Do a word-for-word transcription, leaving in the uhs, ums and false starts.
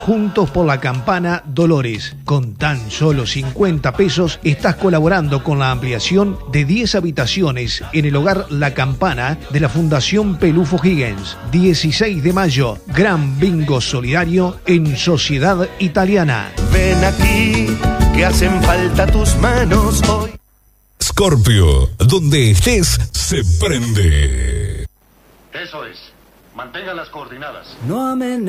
Juntos por la Campana Dolores. Con tan solo cincuenta pesos estás colaborando con la ampliación de diez habitaciones en el hogar La Campana de la Fundación Pelufo Higgins. dieciséis de mayo, gran bingo solidario en Sociedad Italiana. Ven aquí, que hacen falta tus manos hoy. Scorpio, donde estés, se prende. Eso es. Mantengan las coordenadas. No amenazes.